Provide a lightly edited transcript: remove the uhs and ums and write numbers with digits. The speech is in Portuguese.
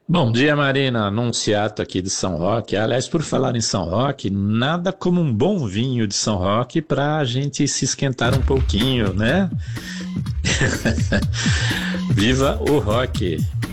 Bom dia, Marina. Anunciato aqui de São Roque. Aliás, por falar em São Roque, nada como um bom vinho de São Roque para a gente se esquentar um pouquinho, né? Viva o rock!